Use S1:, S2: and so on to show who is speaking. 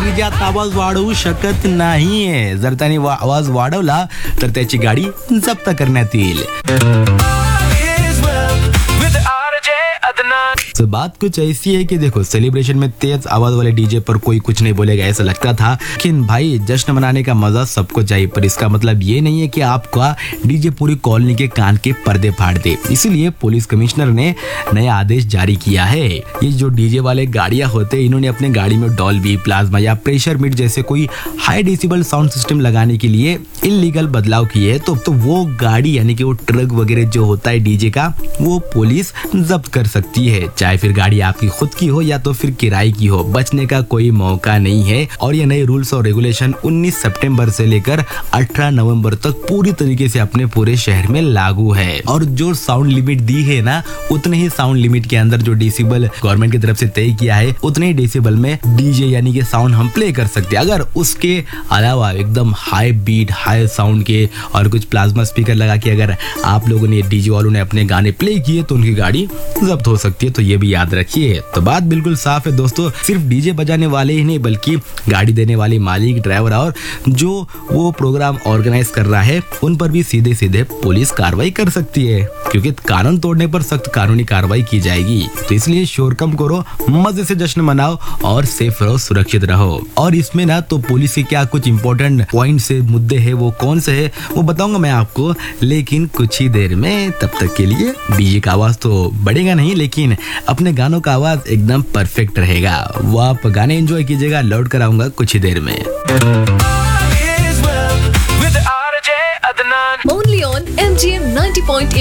S1: डीजेत आवाज वाढवू शकत नाहीये. जर त्याने आवाज वाढवला तर त्याची गाडी जप्त करण्यात येईल. तो बात कुछ ऐसी है कि देखो सेलिब्रेशन में तेज आवाज वाले डीजे पर कोई कुछ नहीं बोलेगा ऐसा लगता था, लेकिन भाई जश्न मनाने का मजा सबको चाहिए, पर इसका मतलब ये नहीं है कि आपका डीजे पूरी कॉलोनी के कान के पर्दे फाड़ दे. इसीलिए पुलिस कमिश्नर ने नया आदेश जारी किया है. ये जो डीजे वाले गाड़ियां होते हैं इन्होंने अपने गाड़ी में डॉल्बी, प्लाज्मा या प्रेशर मीट जैसे कोई हाई डेसिबल साउंड सिस्टम लगाने के लिए इलीगल बदलाव किए है. तो वो गाड़ी यानी कि वो ट्रक वगैरह जो होता है डीजे का वो पुलिस जब्त कर सकती है, चाहे फिर गाड़ी आपकी खुद की हो या तो फिर किराए की हो. बचने का कोई मौका नहीं है. और ये नए रूल्स और रेगुलेशन 19 सितंबर से लेकर 18 नवंबर तक पूरी तरीके से अपने पूरे शहर में लागू है. और जो साउंड लिमिट दी है ना उतने ही साउंड लिमिट के अंदर जो डेसिबल गवर्नमेंट की तरफ से तय किया है उतने ही डेसिबल में डीजे यानी कि साउंड हम प्ले कर सकते हैं. अगर उसके अलावा एकदम हाई बीट हाई साउंड के और कुछ प्लाज्मा स्पीकर लगा के अगर आप लोगों ने डीजे वालों ने अपने गाने प्ले किए तो उनकी गाड़ी जब्त हो सकती है. तो ये भी याद रखिए. तो बात बिल्कुल साफ है दोस्तों, सिर्फ डीजे बजाने वाले ही नहीं बल्कि गाड़ी देने वाले मालिक, ड्राइवर और जो वो प्रोग्राम ऑर्गेनाइज कर रहा है उन पर भी सीधे सीधे पुलिस कार्रवाई कर सकती है, क्योंकि कानून तोड़ने पर सख्त कानूनी कार्रवाई की जाएगी. तो इसलिए शोर कम करो, मजे से जश्न मनाओ और सेफ रहो, सुरक्षित रहो. और इसमें ना तो पुलिस के क्या कुछ इंपॉर्टेंट पॉइंट से मुद्दे है वो कौन से है वो बताऊंगा मैं आपको, लेकिन कुछ ही देर में. तब तक के लिए डीजे का आवाज तो बढ़ेगा नहीं लेकिन अपने गानों का आवाज एकदम परफेक्ट रहेगा. वो आप गाने एंजॉय कीजिएगा. लौट कर आऊंगा कुछ ही देर में.
S2: Only on MGM 90.8